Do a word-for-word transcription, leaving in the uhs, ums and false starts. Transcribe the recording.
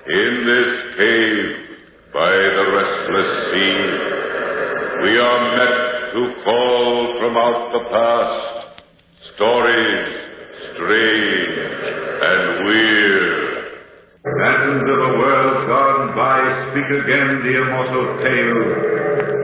In this cave by the restless sea, we are met to call from out the past stories strange and weird. And of a world gone by speak again the immortal tale